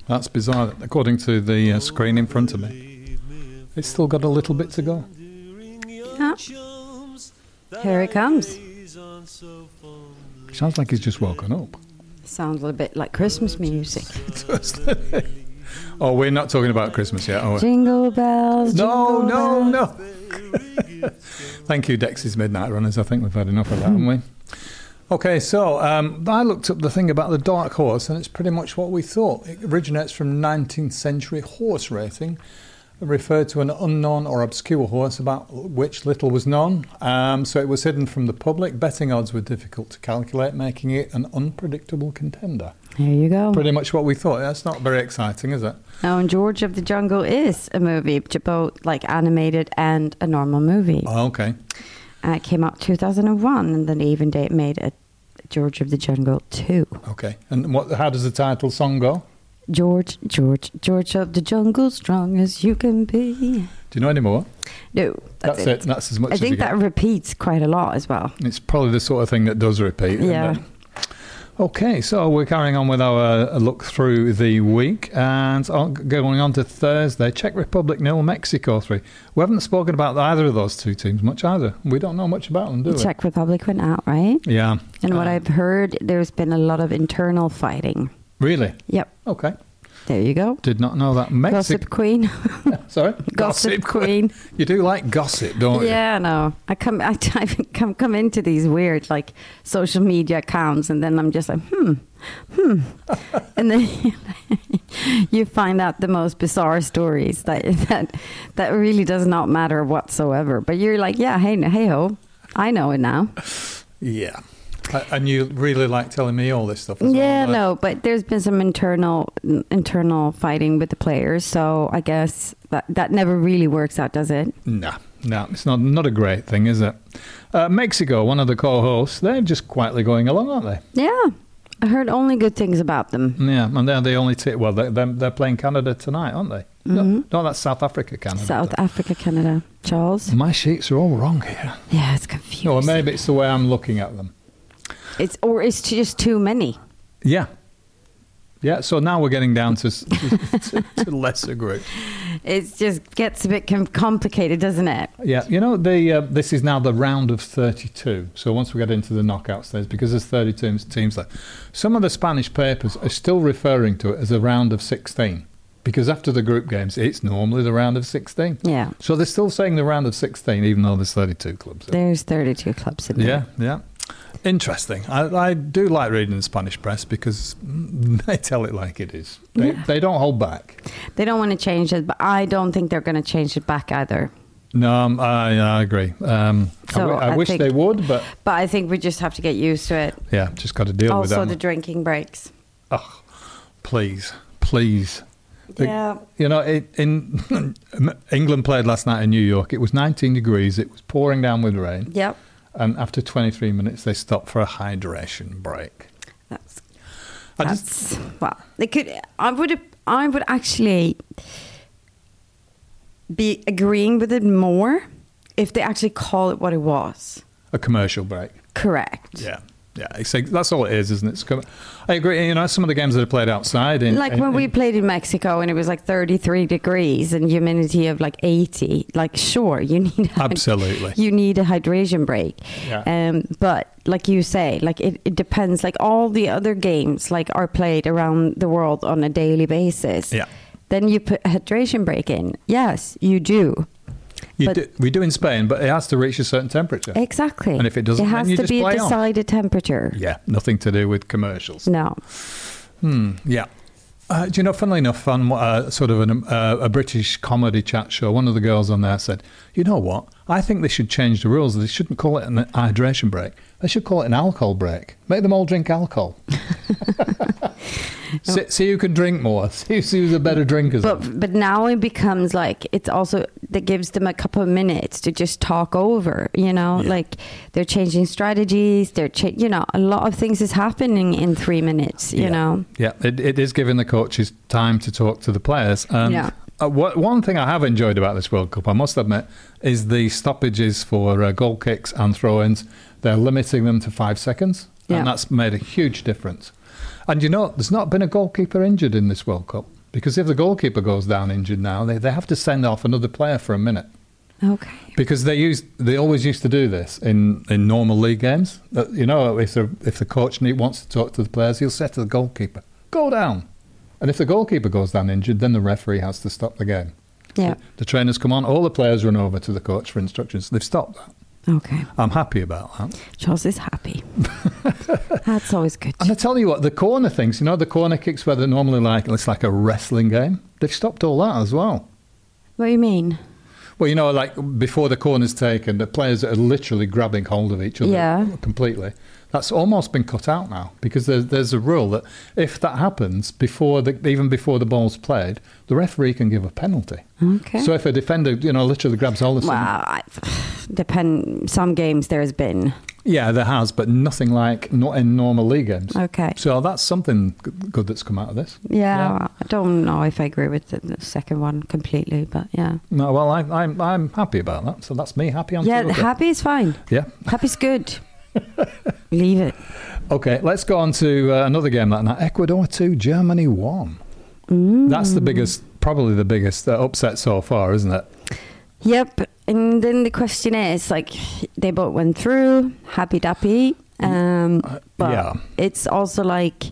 That's bizarre. According to the screen in front of me, it's still got a little bit to go. Yeah. Here it comes. Sounds like he's just woken up. Sounds a bit like Christmas music. Oh, we're not talking about Christmas yet, are we? Jingle bells. No, jingle no, bells. no. Thank you, Dexys Midnight Runners. I think we've had enough of that, haven't we? Okay, so I looked up the thing about the dark horse, and it's pretty much what we thought. It originates from 19th century horse racing, referred to an unknown or obscure horse about which little was known. So it was hidden from the public. Betting odds were difficult to calculate, making it an unpredictable contender. There you go. Pretty much what we thought. That's not very exciting, is it? Now, and George of the Jungle is a movie, both like animated and a normal movie. Oh, okay. It came out 2001, and then even they made a George of the Jungle 2. Okay. And how does the title song go? George of the Jungle, strong as you can be. Do you know any more? No, That's it. That's as much I as you think get. that repeats quite a lot as well. It's probably the sort of thing that does repeat. Yeah. Isn't it? Okay, so we're carrying on with our look through the week, and going on to Thursday, Czech Republic 0, Mexico 3. We haven't spoken about either of those two teams much either. We don't know much about them, do we? The Czech Republic went out, right? Yeah. And what I've heard, there's been a lot of internal fighting. Really? Yep. Okay. There you go. Did not know that. Gossip Queen. Sorry? Gossip Queen. You do like gossip, don't you? Yeah, no. I come into these weird like social media accounts, and then I'm just like, and then you find out the most bizarre stories that really does not matter whatsoever. But you're like, yeah, hey ho, I know it now. Yeah. And you really like telling me all this stuff as yeah, well, no, but there's been some internal fighting with the players, so I guess that never really works out, does it? No, it's not a great thing, is it? Mexico, one of the co-hosts, they're just quietly going along, aren't they? Yeah, I heard only good things about them. Yeah, and they're the only team. Well, they're playing Canada tonight, aren't they? Mm-hmm. No, that's South Africa, Canada. South Africa, Canada. Charles? My sheets are all wrong here. Yeah, it's confusing. Or maybe it's the way I'm looking at them. It's just too many. Yeah. Yeah, so now we're getting down to lesser groups. It just gets a bit complicated, doesn't it? Yeah, this is now the round of 32. So once we get into the knockout stage, because there's 32 teams left, some of the Spanish papers are still referring to it as a round of 16. Because after the group games, it's normally the round of 16. Yeah. So they're still saying the round of 16, even though there's 32 clubs. There's 32 clubs in there. Yeah. Interesting. I do like reading the Spanish press because they tell it like it is. They don't hold back. They don't want to change it, but I don't think they're going to change it back either. No, I agree. I wish they would, but I think we just have to get used to it. Yeah, just got to deal with that. Also, the drinking breaks. Oh, please. Yeah. In England played last night in New York. It was 19 degrees. It was pouring down with rain. Yep. And after 23 minutes, they stopped for a hydration break. They could. I would actually be agreeing with it more if they actually call it what it was. A commercial break. Correct. Yeah. That's all it is, isn't it? I agree. Some of the games that are played outside. When we played in Mexico and it was like 33 degrees and humidity of like 80, like sure, you need absolutely you need a hydration break. Yeah. But like you say, like it depends. Like all the other games like are played around the world on a daily basis. Yeah. Then you put a hydration break in. Yes, you do. We do in Spain, but it has to reach a certain temperature. Exactly. And if it doesn't, it has then you to just be play a decided temperature. Yeah, nothing to do with commercials. No. Yeah. Do you know, funnily enough, on sort of a British comedy chat show, one of the girls on there said, you know what, I think they should change the rules. They shouldn't call it an hydration break. They should call it an alcohol break. Make them all drink alcohol. See who can drink more. See who's a better drinker. But now it becomes like it's also that gives them a couple of minutes to just talk over. Like they're changing strategies. A lot of things is happening in 3 minutes. You know. Yeah, it is giving the coaches time to talk to the players. And one thing I have enjoyed about this World Cup, I must admit, is the stoppages for goal kicks and throw-ins. They're limiting them to 5 seconds, and that's made a huge difference. And there's not been a goalkeeper injured in this World Cup, because if the goalkeeper goes down injured now, they have to send off another player for a minute. Okay. Because they always used to do this in normal league games. If the coach wants to talk to the players, he'll say to the goalkeeper, "Go down." And if the goalkeeper goes down injured, then the referee has to stop the game. Yeah. The trainers come on, all the players run over to the coach for instructions. They've stopped that. Okay. I'm happy about that. Charles is happy. That's always good. And I tell you what, the corner things, the corner kicks where they're normally it's like a wrestling game. They've stopped all that as well. What do you mean? Well, like before the corner's taken, the players are literally grabbing hold of each other completely. That's almost been cut out now, because there's a rule that if that happens even before the ball's played, the referee can give a penalty. Okay. So if a defender, literally grabs hold of some games there has been. Yeah, there has, but nothing like not in normal league games. Okay. So that's something good that's come out of this. Yeah. I don't know if I agree with the second one completely, but yeah. No, well, I'm happy about that. So that's me happy on Yeah, Tuesday. happy is fine. Yeah. Happy's good. Leave it. Okay, let's go on to another game that night. Ecuador 2, Germany 1. That's probably the biggest upset so far, isn't it? Yep. And then the question is, they both went through, happy-dappy. But it's also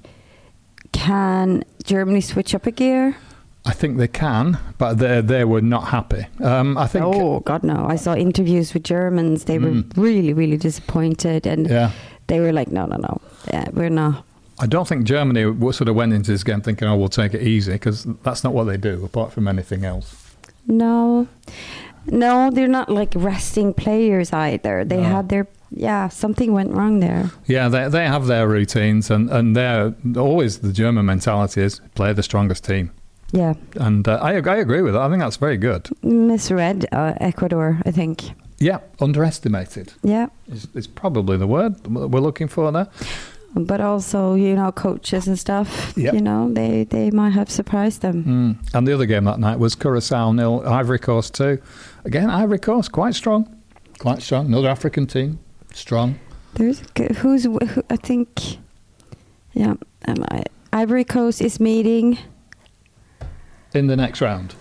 can Germany switch up a gear? I think they can, but they were not happy. I think. Oh God, no! I saw interviews with Germans. They were really, really disappointed, and they were like, "No, we're not." I don't think Germany sort of went into this game thinking, "Oh, we'll take it easy," because that's not what they do, apart from anything else. No, they're not resting players either. They had their. Yeah, something went wrong there. Yeah, they have their routines, and they're always the German mentality is play the strongest team. Yeah. And I agree with that. I think that's very good. Misread Ecuador, I think. Yeah, underestimated. Yeah. Is probably the word we're looking for there. But also, coaches and stuff, yep. They might have surprised them. And the other game that night was Curaçao 0, Ivory Coast 2. Again, Ivory Coast, quite strong. Another African team, strong. There's who I think, yeah, Ivory Coast is meeting... in the next round.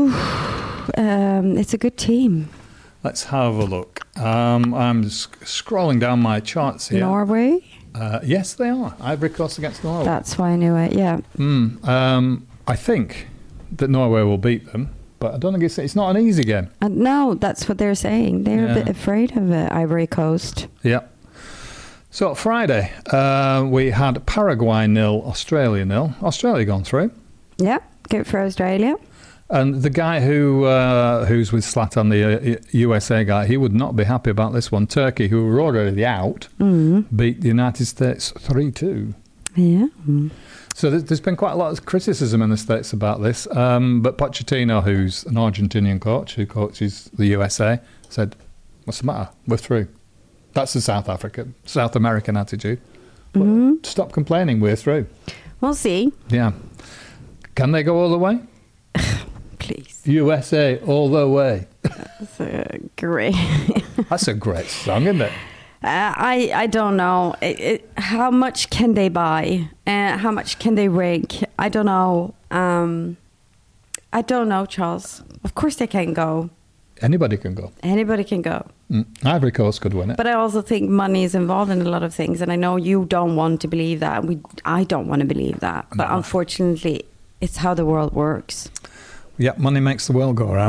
It's a good team. Let's have a look. I'm just scrolling down my charts here. Norway? Yes, they are. Ivory Coast against Norway. That's why I knew it, yeah. I think that Norway will beat them, but I don't think it's not an easy game. No, that's what they're saying. They're a bit afraid of Ivory Coast. Yeah. So Friday, we had Paraguay 0, Australia 0. Australia gone through. Yeah. Good for Australia. And the guy who's with Zlatan, the USA guy, he would not be happy about this one. Turkey, who were already out, beat the United States 3-2. Yeah. So there's been quite a lot of criticism in the States about this. But Pochettino, who's an Argentinian coach who coaches the USA, said, "What's the matter? We're through." That's the South American attitude. Stop complaining, we're through. We'll see. Yeah. Can they go all the way? Please. USA all the way. That's great. That's a great song, isn't it? I don't know. How much can they buy? How much can they rig? I don't know. I don't know, Charles. Of course they can go. Anybody can go. Anybody can go. Ivory Coast could win it. But I also think money is involved in a lot of things. And I know you don't want to believe that. I don't want to believe that. But unfortunately, it's how the world works. Yeah, money makes the world go around.